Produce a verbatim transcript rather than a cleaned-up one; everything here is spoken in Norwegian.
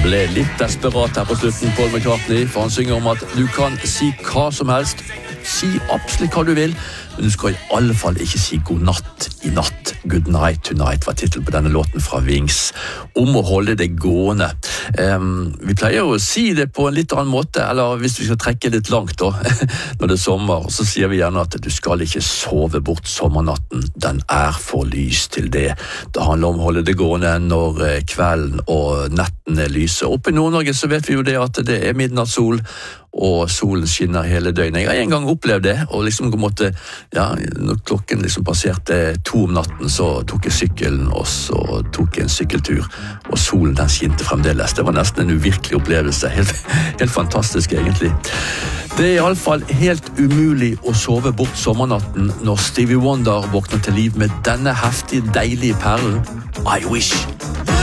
ble litt desperat her på slutten, Paul McCartney, for han synger om at du kan si hva som helst, si absolutt hva du vil, men du skal i alle fall ikke si god natt i natt. Good night tonight var titlen på denne låten fra Wings, om å holde det gående. Um, vi pleier å si det på en litt annen måte, eller hvis vi skal trekke litt langt da, når det er sommer, så sier vi gjerne at du skal ikke sove bort sommernatten, den er for lys til det. Det handler om å holde det gående når kvelden og netten er lyse. Oppe i Nord-Norge så vet vi jo det at det er midnattssol, og solen skinner hele døgnet. Jeg har en gang opplevd det, og liksom måtte, ja, når klokken liksom passerte to om natten, så tok jeg sykkelen, og så tok jeg en sykkeltur, og solen den skinte fremdeles. Det var nesten en uvirkelig opplevelse, helt, helt fantastisk egentlig. Det er i alle fall helt umulig å sove bort sommernatten når Stevie Wonder våkner til liv med denne heftige, deilige perlen. I wish.